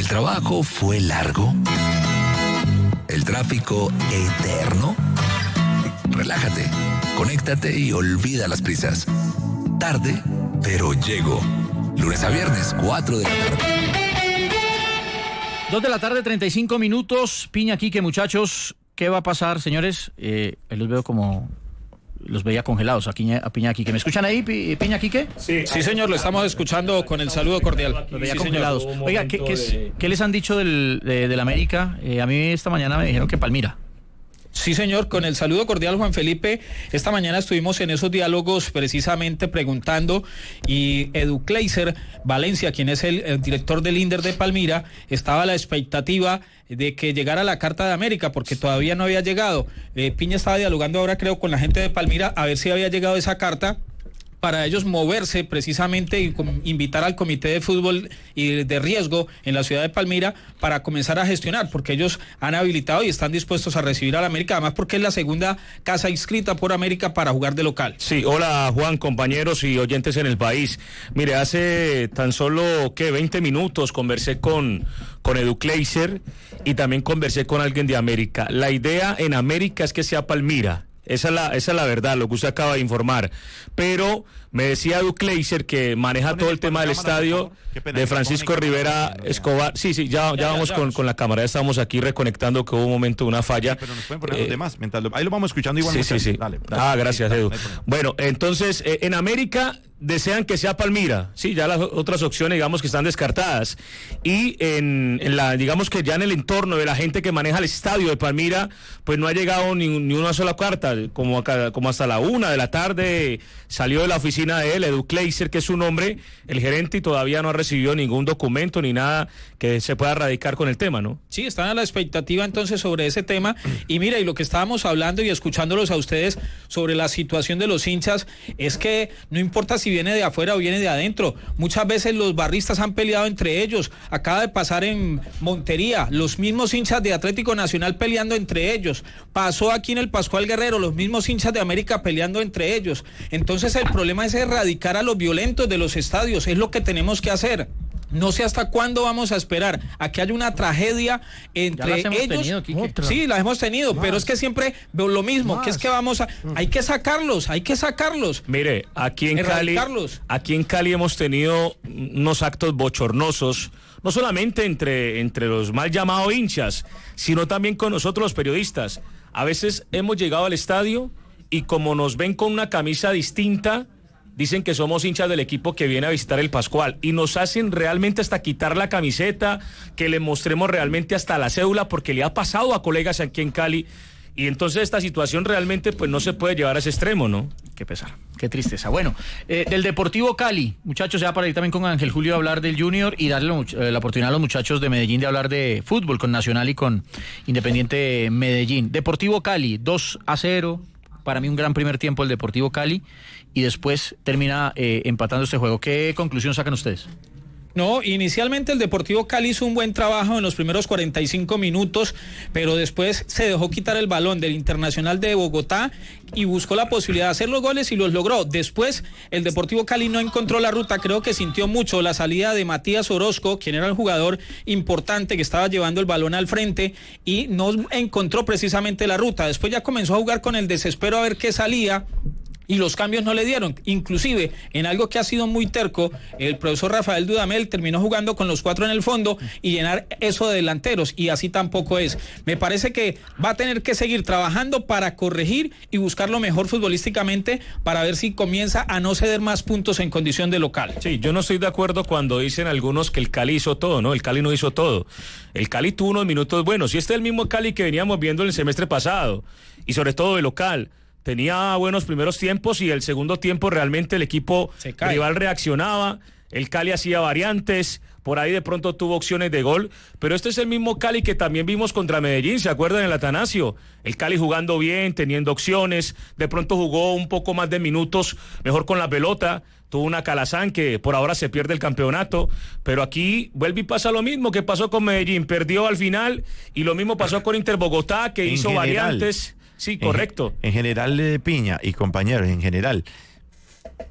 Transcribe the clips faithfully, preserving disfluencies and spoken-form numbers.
trabajo fue largo? ¿El tráfico eterno? Relájate, conéctate y olvida las prisas. Tarde, pero llego. Lunes a viernes, cuatro de la tarde. Dos de la tarde, treinta y cinco minutos. Piña Quique, muchachos. ¿Qué va a pasar, señores? Eh, los veo como... Los veía congelados aquí a Piña Quique. ¿Me escuchan ahí, Piña Quique? Sí, sí, señor, lo estamos escuchando con el saludo cordial. Los veía sí, congelados. Señor. Oiga, ¿qué, qué, es, ¿qué les han dicho del, de, del América? Eh, a mí esta mañana me dijeron que Palmira. Sí, señor, con el saludo cordial, Juan Felipe. Esta mañana estuvimos en esos diálogos precisamente preguntando y Edu Kleiser Valencia, quien es el, el director del Inder de Palmira, estaba a la expectativa de que llegara la carta de América porque todavía no había llegado. Eh, Piña estaba dialogando ahora creo con la gente de Palmira a ver si había llegado esa carta para ellos moverse precisamente y invitar al comité de fútbol y de riesgo en la ciudad de Palmira para comenzar a gestionar, porque ellos han habilitado y están dispuestos a recibir al América, además porque es la segunda casa inscrita por América para jugar de local. Sí, hola Juan, compañeros y oyentes en el país. Mire, hace tan solo, ¿qué? veinte minutos conversé con, con Edu Kleiser y también conversé con alguien de América. La idea en América es que sea Palmira. Esa es, la, esa es la verdad, lo que usted acaba de informar. Pero me decía Edu Kleiser, que maneja todo el tema del estadio, de Francisco Rivera Escobar. Sí, sí, ya, ya, ya vamos ya, ya. Con, con la cámara. Ya estamos aquí reconectando, que hubo un momento de una falla. Sí, pero nos pueden poner eh, los demás. Mientras lo, ahí lo vamos escuchando igual. Sí, sí, sí. Dale, dale, ah, gracias, dale, Edu. dale, bueno, entonces, eh, en América desean que sea Palmira. Sí, ya las otras opciones, digamos, que están descartadas. Y en, en la, digamos que ya en el entorno de la gente que maneja el estadio de Palmira, pues no ha llegado ni, ni una sola carta. Como, acá, como hasta la una de la tarde salió de la oficina de él, Edu Kleiser, que es su nombre, el gerente, y todavía no ha recibido ningún documento ni nada que se pueda radicar con el tema, ¿no? Sí, están a la expectativa entonces sobre ese tema. Y mira, y lo que estábamos hablando y escuchándolos a ustedes sobre la situación de los hinchas, es que no importa si viene de afuera o viene de adentro, muchas veces los barristas han peleado entre ellos. Acaba de pasar en Montería, los mismos hinchas de Atlético Nacional peleando entre ellos. Pasó aquí en el Pascual Guerrero, los mismos hinchas de América peleando entre ellos. Entonces el problema es erradicar a los violentos de los estadios, es lo que tenemos que hacer. No sé hasta cuándo vamos a esperar a que haya una tragedia entre ellos. Tenido, sí, la hemos tenido, más. Pero es que siempre veo lo mismo, más. Que es que vamos a, hay que sacarlos, hay que sacarlos. Mire, aquí en Cali, aquí en Cali hemos tenido unos actos bochornosos, no solamente entre, entre los mal llamados hinchas, sino también con nosotros los periodistas. A veces hemos llegado al estadio y como nos ven con una camisa distinta, dicen que somos hinchas del equipo que viene a visitar el Pascual y nos hacen realmente hasta quitar la camiseta, que le mostremos realmente hasta la cédula, porque le ha pasado a colegas aquí en Cali. Y entonces esta situación realmente pues no se puede llevar a ese extremo, ¿no? Qué pesar, qué tristeza. Bueno, eh, del Deportivo Cali, muchachos, ya para ir también con Ángel Julio a hablar del Junior y darle eh, la oportunidad a los muchachos de Medellín de hablar de fútbol con Nacional y con Independiente Medellín. Deportivo Cali, dos a cero, para mí un gran primer tiempo el Deportivo Cali, y después termina eh, empatando este juego. ¿Qué conclusión sacan ustedes? No, inicialmente el Deportivo Cali hizo un buen trabajo en los primeros cuarenta y cinco minutos, pero después se dejó quitar el balón del Internacional de Bogotá y buscó la posibilidad de hacer los goles y los logró. Después el Deportivo Cali no encontró la ruta, creo que sintió mucho la salida de Matías Orozco, quien era el jugador importante que estaba llevando el balón al frente, y no encontró precisamente la ruta. Después ya comenzó a jugar con el desespero a ver qué salía, y los cambios no le dieron. Inclusive, en algo que ha sido muy terco, el profesor Rafael Dudamel terminó jugando con los cuatro en el fondo y llenar eso de delanteros, y así tampoco es. Me parece que va a tener que seguir trabajando para corregir y buscar lo mejor futbolísticamente para ver si comienza a no ceder más puntos en condición de local. Sí, yo no estoy de acuerdo cuando dicen algunos que el Cali hizo todo, ¿no? El Cali no hizo todo. El Cali tuvo unos minutos buenos, y este es el mismo Cali que veníamos viendo el semestre pasado, y sobre todo de local. Tenía buenos primeros tiempos y el segundo tiempo realmente el equipo rival reaccionaba, el Cali hacía variantes, por ahí de pronto tuvo opciones de gol, pero este es el mismo Cali que también vimos contra Medellín, ¿se acuerdan? El Atanasio, el Cali jugando bien, teniendo opciones, de pronto jugó un poco más de minutos, mejor con la pelota, tuvo una Calazán que por ahora se pierde el campeonato, pero aquí vuelve y pasa lo mismo que pasó con Medellín, perdió al final, y lo mismo pasó con Inter Bogotá, que en hizo general, variantes. Sí, correcto. En, en general, eh, Piña y compañeros, en general,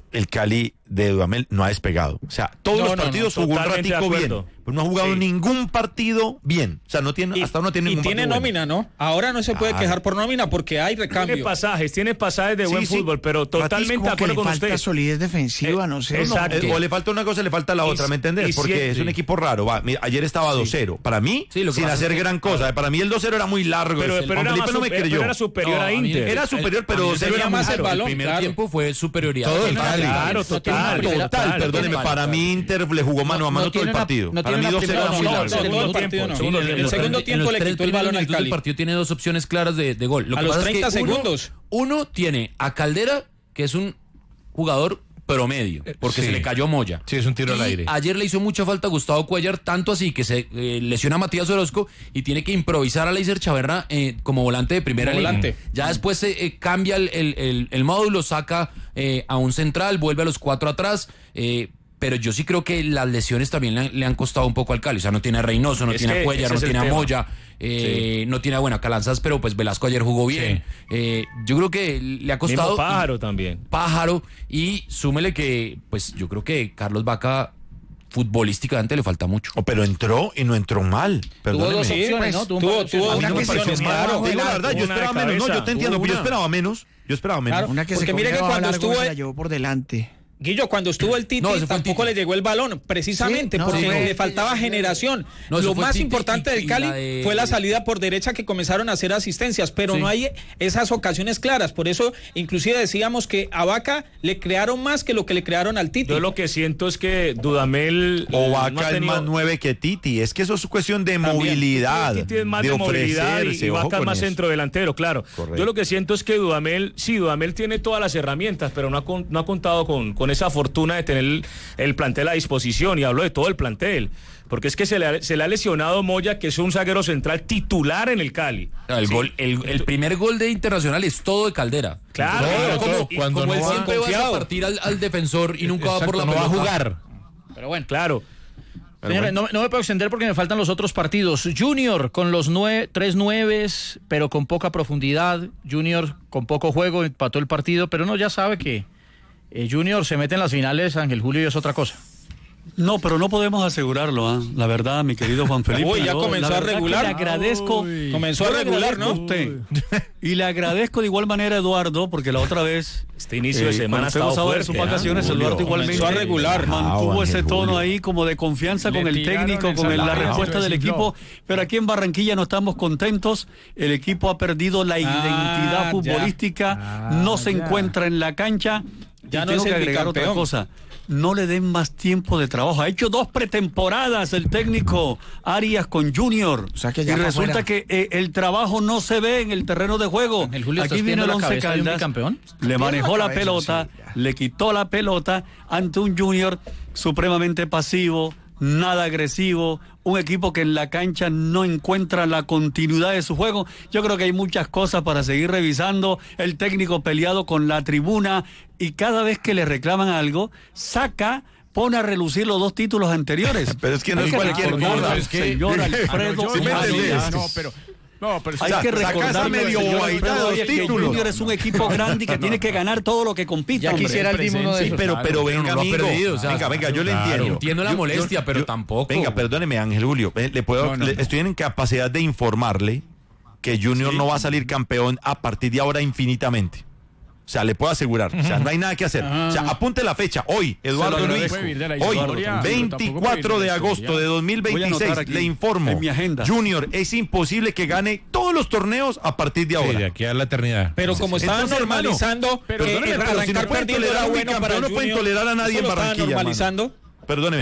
el Cali de Dudamel no ha despegado. O sea, todos No, los no, partidos no, jugó un totalmente de ratico bien, acuerdo. pero no ha jugado Sí. ningún partido bien. O sea, no tiene, Y, hasta ahora no tiene y ningún tiene partido nómina, ¿no? Ahora no se puede Claro. quejar por nómina porque hay Tiene recambio. pasajes, tiene pasajes de Sí, buen sí. fútbol, pero totalmente de como que acuerdo le con falta usted. solidez defensiva, no sé. exacto. ¿no? bueno. Eh, O le falta una cosa, le falta la Y otra, si- ¿me entendés? y si- Porque es un sí. equipo raro. Va, mira, ayer estaba dos cero. Para mí, Sí, lo que sin pasa hacer es que- gran cosa. Para mí el dos cero era muy largo. Pero, Juan pero era, Felipe más no me super- creyó. pero era superior No, a a mí- Inter. Era superior, pero a mí dos cero tenía era muy más el largo. balón. El primer claro. tiempo fue superioridad. Todo el total. Cali. Claro, No tiene total. una primera- Total, total, perdóneme, total. para mí Inter le jugó mano a No- mano no todo tiene el una- partido. no Para tiene mí una dos cero primera era muy no, largo. no, Segundo todo el tiempo, partido no. segundo En el tiempo. segundo En tiempo los le tres quitó el primeros balón al minutos del Cali. partido tiene dos opciones claras de, de gol. Lo A que los pasa es que treinta uno- segundos. Uno tiene a Caldera, que es un jugador promedio, porque sí. se le cayó Moya. Sí, es un tiro al Y aire. Ayer le hizo mucha falta a Gustavo Cuellar, tanto así que se eh, lesiona a Matías Orozco y tiene que improvisar a Leiser Chaverra eh, como volante de primera Como línea. volante. Ya después se eh, cambia el, el, el- el módulo, saca eh, a un central, vuelve a los cuatro atrás. eh, pero yo sí creo que las lesiones también le, han- le han costado un poco al Cali. O sea, no tiene a Reynoso, no Es tiene que a Cuellar, ese no es el tiene a tema. Moya, eh, no tiene a Buena Calanzas, pero pues Velasco ayer jugó bien. Eh, yo creo que le ha costado. Mismo Pájaro también. Pájaro, y súmele que, pues yo creo que Carlos Vaca futbolísticamente le falta mucho. Oh, pero entró y no entró mal. Tuvo Perdóneme. dos Sí, opciones, pues, ¿no? Tuvo, tuvo- un par de tuvo opciones. A mí una no me que se pareció fue mal. abajo Digo la del verdad, yo arco, una esperaba de menos. No, cabeza. yo te entiendo, Hubo pero yo una. esperaba menos. Yo esperaba menos. Claro. Una que Porque se mire que comió cuando largo y estuvo- se la llevó por delante. Guillo, cuando estuvo el Titi, No, ese fue el tampoco Titi. le llegó el balón, precisamente Sí, no, porque no. le faltaba generación. No, eso Lo fue más Titi importante y- del y Cali la de- fue la salida por derecha que comenzaron a hacer asistencias, pero Sí. no hay esas ocasiones claras. Por eso, inclusive decíamos que a Vaca le crearon más que lo que le crearon al Titi. Yo lo que siento es que Dudamel O no ha Vaca es tenido- más nueve que Titi. Es que eso es cuestión de También. movilidad. Titi es más de de, movilidad y, ofrecerse, y ojo Vaca es con más eso. centro delantero, claro. Correcto. Yo lo que siento es que Dudamel, sí, Dudamel tiene todas las herramientas, pero no ha, con- no ha contado con, con esa fortuna de tener el, el plantel a disposición, y hablo de todo el plantel, porque es que se le ha, se le ha lesionado Moya, que es un zaguero central titular en el Cali. El, Sí. gol, el, el primer gol de Internacional es todo de Caldera. Claro, Todo, claro, todo. como- Y Cuando como no él va- siempre va a confiado. partir al, al defensor y nunca va Exacto, por la no va a pelota. jugar. Pero bueno. claro. Señores, no, no me puedo extender porque me faltan los otros partidos. Junior con los nueve, tres nueves, pero con poca profundidad. Junior con poco juego, empató el partido, pero uno ya sabe que eh, Junior se mete en las finales, Ángel Julio, y es otra cosa. No, pero no podemos asegurarlo, ¿ah? La verdad, mi querido Juan Felipe. Uy, ya yo, comenzó la a verdad que regular. Le agradezco. Comenzó yo a le regular, agradezco ¿no? a usted. Y le agradezco de igual manera a Eduardo, porque la otra vez. Este inicio de semana ha cuando estado fuimos a ver fuerte, sus ¿eh? vacaciones, Julio, Eduardo igualmente comenzó a regular. mantuvo Ah, ese Ángel tono Julio. ahí como de confianza Le con el tiraron técnico, el con el- la salado, respuesta del desinfló. equipo. Pero aquí en Barranquilla no estamos contentos. El equipo ha perdido la identidad ya. futbolística, no se encuentra en la cancha. Ya Y no tengo es que el agregar otra bicampeón. cosa. No le den más tiempo de trabajo. Ha hecho dos pretemporadas el técnico Arias con Junior. O sea que y ya pa' resulta fuera. que eh, el trabajo no se ve en el terreno de juego. Ángel Julio, Aquí ¿estás viene viendo el la Once cabeza de un Caldas. bicampeón? Le Tiene manejó la la cabeza, pelota, sí, ya. le quitó la pelota ante un Junior supremamente pasivo, nada agresivo, un equipo que en la cancha no encuentra la continuidad de su juego. Yo creo que hay muchas cosas para seguir revisando. El técnico peleado con la tribuna y cada vez que le reclaman algo, saca, pone a relucir los dos títulos anteriores. Pero es que no Hay es cualquier recordar, cosa. es que- señor Alfredo Ah, no, yo- ¿Sí me Llanes. entendés? No, pero... No, pero Hay Sa- que sacas a recordarle medio al señor bobadita Alfredo de dos Llanes que títulos. Junior es un equipo grande y que tiene que ganar todo lo que compita. Ya hombre. quisiera el Dimo uno de Sí, esos. pero, Claro, pero pero venga, no lo ha amigo. perdido, o sea, venga, venga, yo le claro. entiendo. Entiendo la Yo- molestia, pero tampoco. Venga, perdóneme, Ángel Julio. eh, Le puedo, No, no, le- no. estoy en capacidad de informarle que Junior no va a salir campeón a partir de ahora infinitamente. O sea, le puedo asegurar. O sea, no hay nada que hacer. O sea, apunte la fecha. Hoy, Eduardo Se lo Luis. agradezco. Puede vivir de la Hoy, historia, pero veinticuatro tampoco puede de vivir de la agosto historia. de dos mil Voy a anotar veintiséis, aquí, le informo. en mi agenda. Junior, es imposible que gane todos los torneos a partir de Sí, ahora. de aquí a la eternidad. Pero como estaban Entonces, hermano, normalizando pero que perdóneme, el pero si no arrancar pueden perdiendo tolerar era un bueno bicampeón, para no pueden Junior, tolerar a nadie eso en lo estaban Barranquilla, normalizando. Perdóneme.